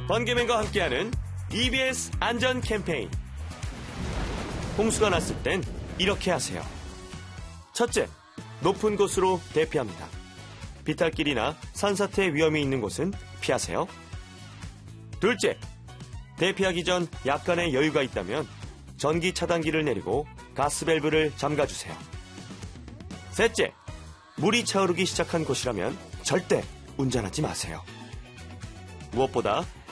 번개맨과 함께하는 EBS 안전 캠페인. 홍수가 났을 땐 이렇게 하세요. 첫째, 높은 곳으로 대피합니다. 비탈길이나 산사태 위험이 있는 곳은 피하세요. 둘째, 대피하기 전 약간의 여유가 있다면 전기 차단기를 내리고 가스밸브를 잠가주세요. 셋째, 물이 차오르기 시작한 곳이라면 절대 운전하지 마세요. 무엇보다